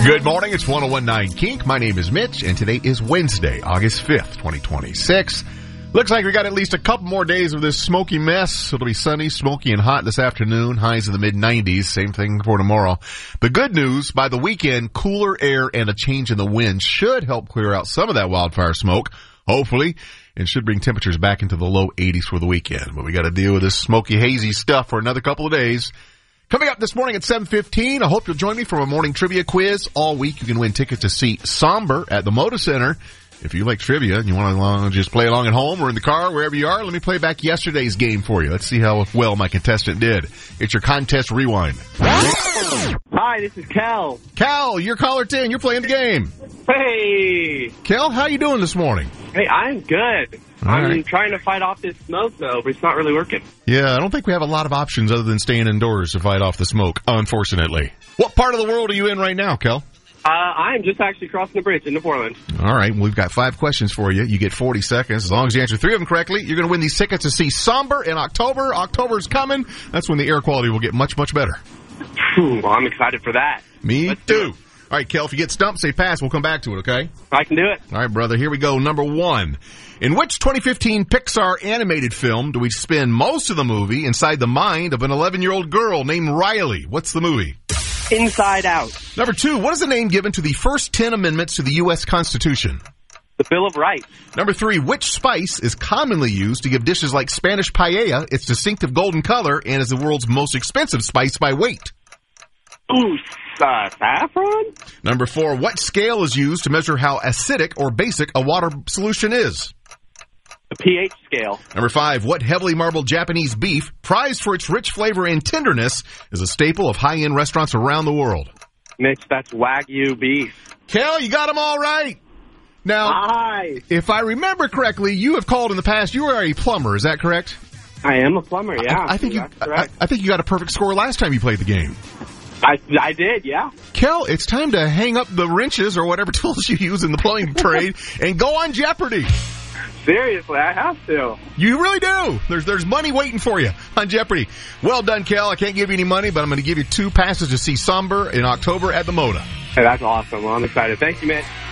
Good morning, it's 101.9 Kink. My name is Mitch, and today is Wednesday, August 5th, 2026. Looks like we got at least a couple more days of this smoky mess. It'll be sunny, smoky, and hot this afternoon. Highs in the mid-90s. Same thing for tomorrow. The good news, by the weekend, cooler air and a change in the wind should help clear out some of that wildfire smoke, hopefully, and should bring temperatures back into the low 80s for the weekend. But we got to deal with this smoky, hazy stuff for another couple of days. Coming up this morning at 7:15, I hope you'll join me for a morning trivia quiz. All week you can win tickets to see Somber at the Moda Center. If you like trivia and you want to just play along at home or in the car, wherever you are, let me play back yesterday's game for you. Let's see how well my contestant did. It's your contest rewind. Hi, this is Cal. Cal, you're caller 10. You're playing the game. Hey. Cal, how you doing this morning? Hey, I'm good. I'm trying to fight off this smoke, though, but it's not really working. Yeah, I don't think we have a lot of options other than staying indoors to fight off the smoke, unfortunately. What part of the world are you in right now, Cal? I'm just actually crossing the bridge into Portland. All right, we've got 5 questions for you. You get 40 seconds. As long as you answer 3 of them correctly, you're going to win these tickets to see Somber in October. October's coming. That's when the air quality will get much, much better. Well, I'm excited for that. Me too. All right, Kel, if you get stumped, say pass. We'll come back to it, okay? I can do it. All right, brother, here we go. Number 1. In which 2015 Pixar animated film do we spend most of the movie inside the mind of an 11-year-old girl named Riley? What's the movie? Inside Out. Number 2. What is the name given to the first 10 amendments to the U.S. Constitution? The Bill of Rights. Number 3. Which spice is commonly used to give dishes like Spanish paella its distinctive golden color and is the world's most expensive spice by weight? Ooh, saffron? Number 4. What scale is used to measure how acidic or basic a water solution is? The pH scale. Number 5. What heavily marbled Japanese beef, prized for its rich flavor and tenderness, is a staple of high-end restaurants around the world? Mitch, that's Wagyu beef. Kel, you got them all right. Now, if I remember correctly, you have called in the past. You are a plumber, is that correct? I am a plumber, yeah. I think you got a perfect score last time you played the game. I did, yeah. Kel, it's time to hang up the wrenches or whatever tools you use in the plumbing trade and go on Jeopardy. Seriously, I have to. You really do. There's money waiting for you on Jeopardy. Well done, Kel. I can't give you any money, but I'm going to give you 2 passes to see Somber in October at the Moda. Hey, that's awesome. Well, I'm excited. Thank you, man.